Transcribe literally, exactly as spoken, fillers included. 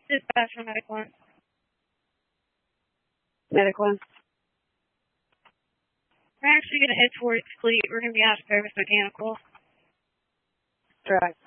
Dispatch for medical one. Medical one. We're actually going to head towards Fleet. We're going to be out of service mechanical. Correct.